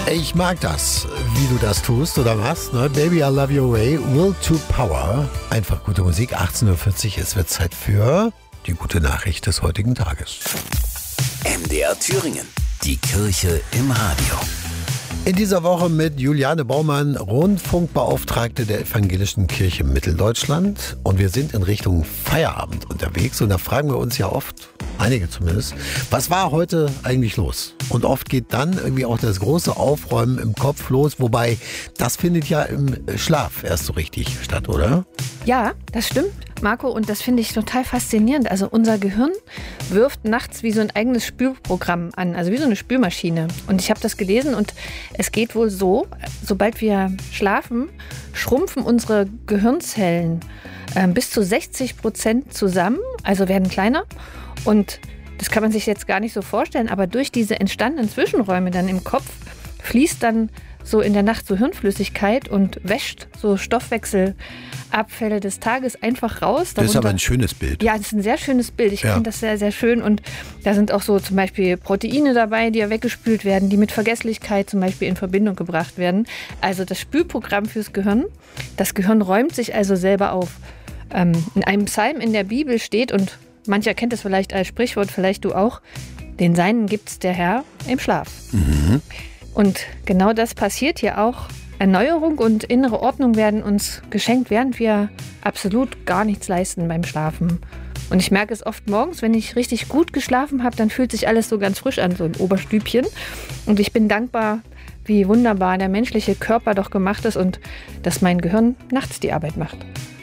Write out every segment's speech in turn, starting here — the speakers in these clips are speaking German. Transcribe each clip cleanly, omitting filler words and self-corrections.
Ich mag das, wie du das tust oder machst. Ne? Baby, I love your way. Will to Power. Einfach gute Musik. 18.40 Uhr. Es wird Zeit für die gute Nachricht des heutigen Tages. MDR Thüringen. Die Kirche im Radio. In dieser Woche mit Juliane Baumann, Rundfunkbeauftragte der Evangelischen Kirche Mitteldeutschland. Und wir sind in Richtung Feierabend unterwegs. Und da fragen wir uns ja oft, einige zumindest, was war heute eigentlich los? Und oft geht dann irgendwie auch das große Aufräumen im Kopf los. Wobei, das findet ja im Schlaf erst so richtig statt, oder? Ja, das stimmt, Marco. Und das finde ich total faszinierend. Also unser Gehirn wirft nachts wie so ein eigenes Spülprogramm an. Also wie so eine Spülmaschine. Und ich habe das gelesen und es geht wohl so, sobald wir schlafen, schrumpfen unsere Gehirnzellen bis zu 60% zusammen, also werden kleiner. Und das kann man sich jetzt gar nicht so vorstellen, aber durch diese entstandenen Zwischenräume dann im Kopf fließt dann so in der Nacht so Hirnflüssigkeit und wäscht so Stoffwechselabfälle des Tages einfach raus. Das ist aber ein schönes Bild. Ja, das ist ein sehr schönes Bild. Ich finde das sehr, sehr schön. Und da sind auch so zum Beispiel Proteine dabei, die ja weggespült werden, die mit Vergesslichkeit zum Beispiel in Verbindung gebracht werden. Also das Spülprogramm fürs Gehirn. Das Gehirn räumt sich also selber auf. In einem Psalm in der Bibel steht, und mancher kennt es vielleicht als Sprichwort, vielleicht du auch, den Seinen gibt's der Herr im Schlaf. Mhm. Und genau das passiert hier auch. Erneuerung und innere Ordnung werden uns geschenkt, während wir absolut gar nichts leisten beim Schlafen. Und ich merke es oft morgens, wenn ich richtig gut geschlafen habe, dann fühlt sich alles so ganz frisch an, so im Oberstübchen. Und ich bin dankbar, wie wunderbar der menschliche Körper doch gemacht ist und dass mein Gehirn nachts die Arbeit macht.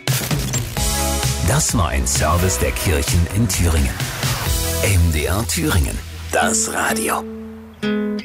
Das war ein Service der Kirchen in Thüringen. MDR Thüringen. Das Radio.